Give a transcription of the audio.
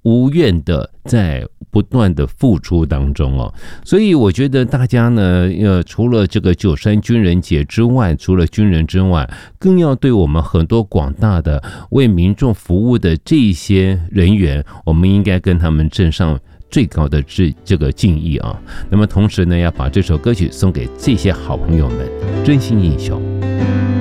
无怨的在不断的付出当中哦。所以我觉得大家呢，除了这个93军人节之外，除了军人之外，更要对我们很多广大的为民众服务的这些人员，我们应该跟他们致上最高的这个敬意啊。那么同时呢，要把这首歌曲送给这些好朋友们，真心英雄。